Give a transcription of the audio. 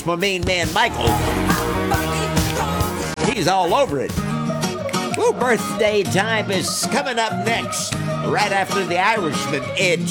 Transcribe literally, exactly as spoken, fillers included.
my main man, Michael. He's all over it. Well, birthday time is coming up next, right after the Irishman, Ed